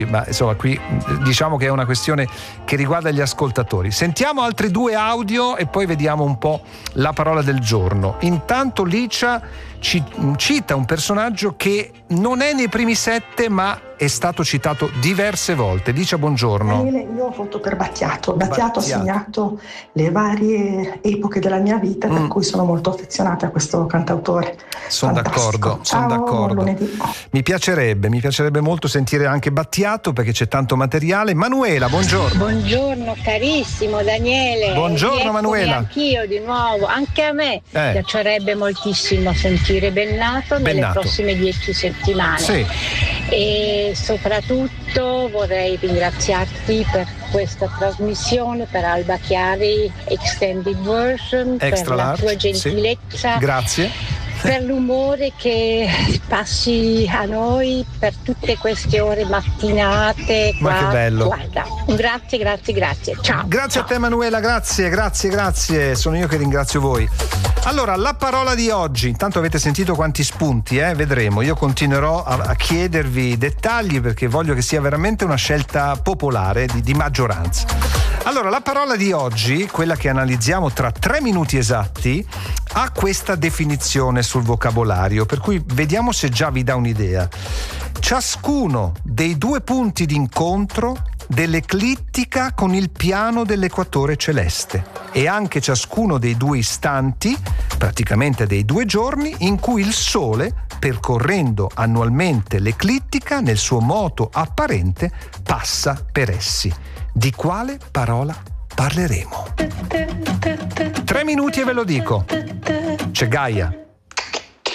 Ma insomma qui diciamo che è una questione che riguarda gli ascoltatori. Sentiamo altri 2 audio e poi vediamo un po' la parola del giorno. Intanto Licia ci cita un personaggio che non è nei primi 7 ma è stato citato diverse volte. Licia, buongiorno. Io voto per Battiato. Battiato ha segnato le varie epoche della mia vita, per cui sono molto affezionata a questo cantautore. Sono d'accordo, sono d'accordo. Mi piacerebbe molto sentire anche Battiato perché c'è tanto materiale. Manuela, buongiorno. Buongiorno carissimo Daniele. Buongiorno Manuela. Anch'io di nuovo, anche a me piacerebbe moltissimo sentire Bennato nelle prossime 10 settimane. Sì. E soprattutto vorrei ringraziarti per questa trasmissione, per Alba Chiari Extended Version, Extra per la large, tua gentilezza. Sì. Grazie. Per l'umore che passi a noi per tutte queste ore mattinate. Ma che bello. Guarda, grazie. Ciao. Grazie a te Manuela, grazie. Sono io che ringrazio voi. Allora, la parola di oggi. Intanto avete sentito quanti spunti, vedremo. Io continuerò a chiedervi dettagli perché voglio che sia veramente una scelta popolare di maggioranza. Allora, la parola di oggi, quella che analizziamo tra 3 minuti esatti, ha questa definizione sul vocabolario, per cui vediamo se già vi dà un'idea. Ciascuno dei 2 punti d'incontro dell'eclittica con il piano dell'equatore celeste e anche ciascuno dei 2 istanti, praticamente dei 2 giorni, in cui il Sole, percorrendo annualmente l'eclittica nel suo moto apparente, passa per essi. Di quale parola parleremo? 3 minuti e ve lo dico. C'è Gaia.